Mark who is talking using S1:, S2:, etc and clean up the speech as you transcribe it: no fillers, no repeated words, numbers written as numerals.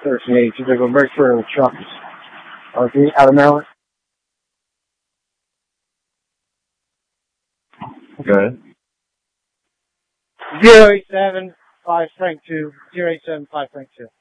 S1: 1380. She's like a Mercury trucks. RV out of Maryland.
S2: Good.
S1: 087 5 Frank 2. 087 5 Frank 2.